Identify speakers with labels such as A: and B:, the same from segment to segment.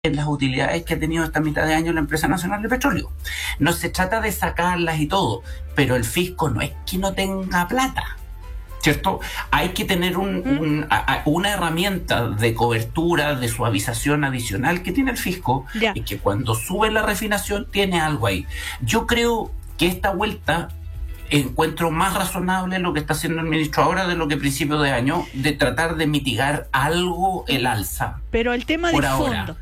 A: en las utilidades que ha tenido esta mitad de año la Empresa Nacional de Petróleo. No se trata de sacarlas y todo, pero el fisco no es que no tenga plata, ¿cierto? Hay que tener una herramienta de cobertura, de suavización adicional que tiene el fisco, y que cuando sube la refinación tiene algo ahí. Yo creo que esta vuelta encuentro más razonable lo que está haciendo el ministro ahora de lo que a principio de año, de tratar de mitigar algo el alza.
B: Pero el tema de fondo,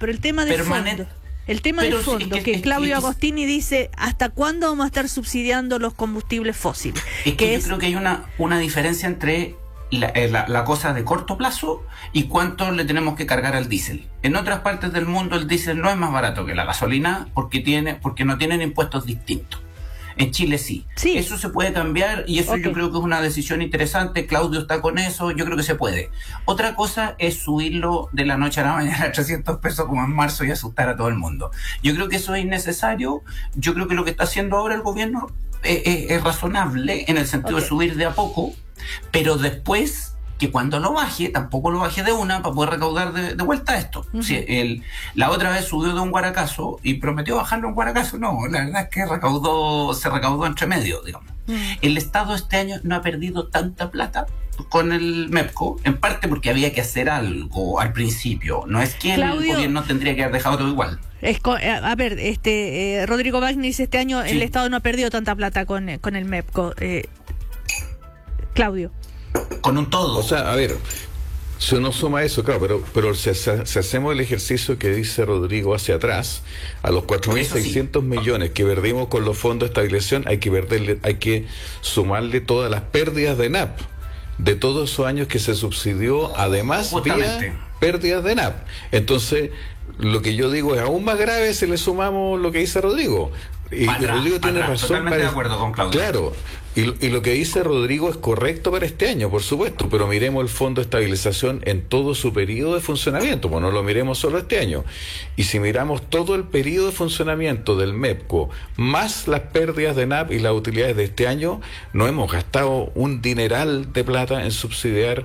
B: que Claudio Agostini dice, ¿hasta cuándo vamos a estar subsidiando los combustibles fósiles?
A: Yo creo que hay una diferencia entre la cosa de corto plazo y cuánto le tenemos que cargar al diésel. En otras partes del mundo el diésel no es más barato que la gasolina porque no tienen impuestos distintos. En Chile sí. Eso se puede cambiar y eso yo creo que es una decisión interesante. Claudio está con eso, yo creo que se puede. Otra cosa es subirlo de la noche a la mañana a 300 pesos como en marzo y asustar a todo el mundo. Yo creo que eso es innecesario. Yo creo que lo que está haciendo ahora el gobierno es razonable en el sentido de subir de a poco, pero después que cuando lo baje, tampoco lo baje de una para poder recaudar de vuelta esto. La otra vez subió de un guaracazo y prometió bajarlo un guaracazo. No, la verdad es que se recaudó entre medio, digamos. El Estado este año no ha perdido tanta plata con el MEPCO, en parte porque había que hacer algo al principio. No es que Claudio, el gobierno tendría que haber dejado todo igual.
B: Rodrigo Wagner dice, este año el Estado no ha perdido tanta plata con el MEPCO. Claudio.
A: Con un todo.
C: O sea, a ver, si uno suma eso, claro, pero si hacemos el ejercicio que dice Rodrigo hacia atrás, a los 4.600 millones que perdimos con los fondos de estabilización, hay que sumarle todas las pérdidas de NAP, de todos esos años que se subsidió, además vía pérdidas de NAP. Entonces, lo que yo digo es aún más grave si le sumamos lo que dice Rodrigo. Y Rodrigo tiene razón.
A: Totalmente de acuerdo con Claudio.
C: Claro, y lo que dice Rodrigo es correcto para este año, por supuesto, pero miremos el Fondo de Estabilización en todo su periodo de funcionamiento, pues no lo miremos solo este año. Y si miramos todo el periodo de funcionamiento del MEPCO, más las pérdidas de NAP y las utilidades de este año, no hemos gastado un dineral de plata en subsidiar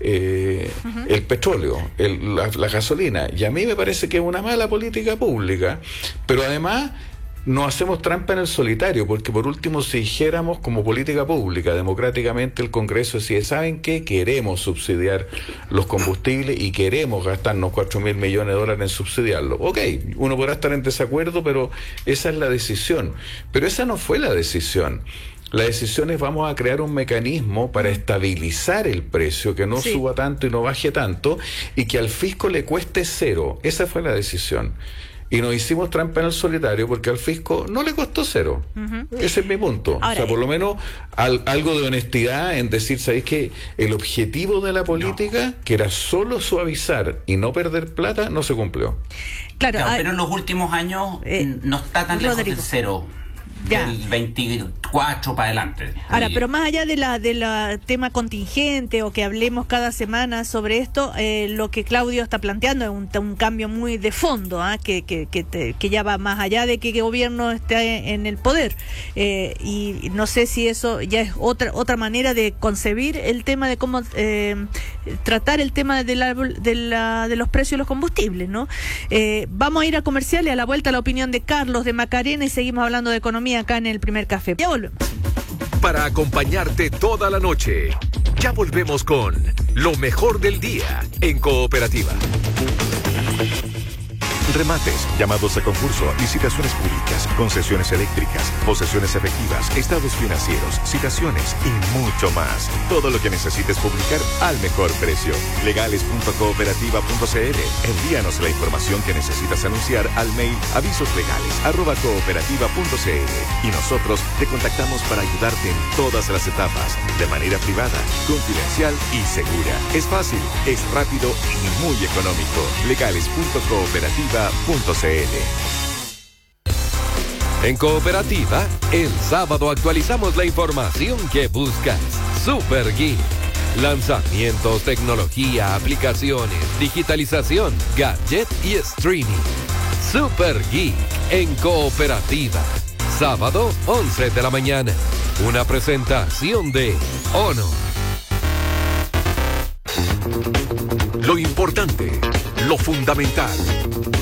C: el petróleo, la gasolina. Y a mí me parece que es una mala política pública, pero además no hacemos trampa en el solitario, porque por último, si dijéramos como política pública, democráticamente el Congreso decide, ¿saben qué? Queremos subsidiar los combustibles y queremos gastarnos 4.000 millones de dólares en subsidiarlo. Ok, uno podrá estar en desacuerdo, pero esa es la decisión. Pero esa no fue la decisión. La decisión es vamos a crear un mecanismo para estabilizar el precio, que no suba tanto y no baje tanto, y que al fisco le cueste cero. Esa fue la decisión. Y nos hicimos trampa en el solitario porque al fisco no le costó cero. Ese es mi punto. Ahora, o sea, por lo menos algo de honestidad en decir, ¿sabéis que el objetivo de la política, que era solo suavizar y no perder plata, no se cumplió?
A: Claro, pero en los últimos años no está tan lejos del cero. Del 24 para adelante.
B: Ahora, pero más allá de la tema contingente o que hablemos cada semana sobre esto, lo que Claudio está planteando es un cambio muy de fondo, que ya va más allá de que el gobierno esté en el poder, y no sé si eso ya es otra manera de concebir el tema de cómo tratar el tema de los precios de los combustibles, ¿no? Vamos a ir a comercial y a la vuelta la opinión de Carlos de Macarena y seguimos hablando de economía acá en el primer café. Ya volvemos.
D: Para acompañarte toda la noche, ya volvemos con lo mejor del día en Cooperativa. Remates, llamados a concurso, licitaciones públicas, concesiones eléctricas, posesiones efectivas, estados financieros, citaciones y mucho más. Todo lo que necesites publicar al mejor precio. Legales.cooperativa.cl. Envíanos la información que necesitas anunciar al mail avisoslegales@cooperativa.cl y nosotros te contactamos para ayudarte en todas las etapas, de manera privada, confidencial y segura. Es fácil, es rápido y muy económico. Legales.cooperativa.cl. En Cooperativa, el sábado actualizamos la información que buscas. Super Geek. Lanzamientos, tecnología, aplicaciones, digitalización, gadget y streaming. Super Geek en Cooperativa. Sábado, 11 de la mañana. Una presentación de Honor. Lo importante, lo fundamental.